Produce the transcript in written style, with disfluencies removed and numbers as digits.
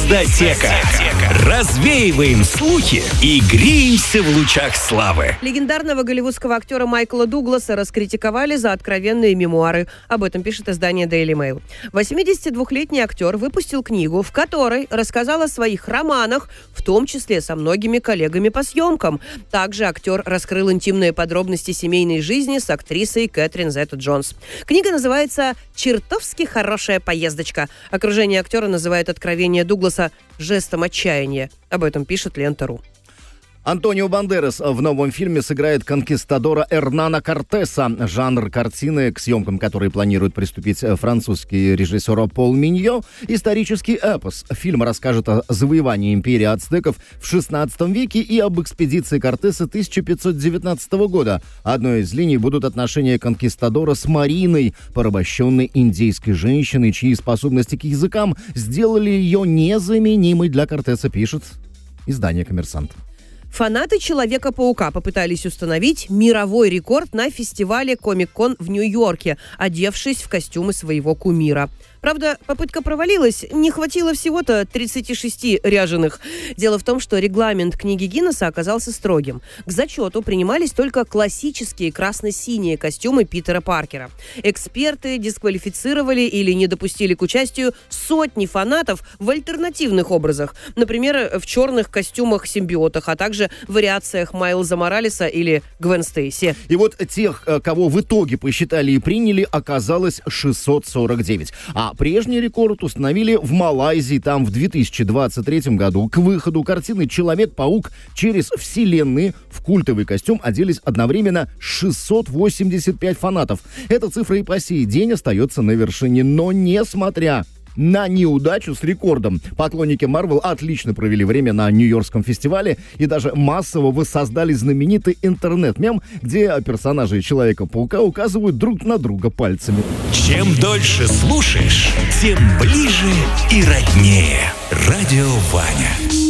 Звездотека. Развеиваем слухи и греемся в лучах славы. Легендарного голливудского актера Майкла Дугласа раскритиковали за откровенные мемуары. Об этом пишет издание Daily Mail. 82-летний актер выпустил книгу, в которой рассказал о своих романах, в том числе со многими коллегами по съемкам. Также актер раскрыл интимные подробности семейной жизни с актрисой Кэтрин Зета-Джонс. Книга называется «Чертовски хорошая поездочка». Окружение актера называет откровение Дугласа жестом отчаяния. Об этом пишет Лента.ру. Антонио Бандерас в новом фильме сыграет конкистадора Эрнана Кортеса. Жанр картины, к съемкам которой планирует приступить французский режиссер Пол Миньо, исторический эпос. Фильм расскажет о завоевании империи ацтеков в XVI веке и об экспедиции Кортеса 1519 года. Одной из линий будут отношения конкистадора с Мариной, порабощенной индейской женщиной, чьи способности к языкам сделали ее незаменимой для Кортеса, пишет издание «Коммерсант». Фанаты Человека-паука попытались установить мировой рекорд на фестивале Комик-кон в Нью-Йорке, одевшись в костюмы своего кумира. Правда, попытка провалилась, не хватило всего-то 36 ряженых. Дело в том, что регламент книги Гиннесса оказался строгим. К зачету принимались только классические красно-синие костюмы Питера Паркера. Эксперты дисквалифицировали или не допустили к участию сотни фанатов в альтернативных образах. Например, в черных костюмах-симбиотах, а также вариациях Майлза Моралеса или Гвен Стейси. И вот тех, кого в итоге посчитали и приняли, оказалось 649. А прежний рекорд установили в Малайзии. Там в 2023 году к выходу картины «Человек-паук через вселенные» в культовый костюм оделись одновременно 685 фанатов. Эта цифра и по сей день остается на вершине. Но несмотря на неудачу с рекордом, поклонники Марвел отлично провели время на Нью-Йоркском фестивале и даже массово воссоздали знаменитый интернет-мем, где персонажи Человека-паука указывают друг на друга пальцами. Чем дольше слушаешь, тем ближе и роднее. Радио Ваня.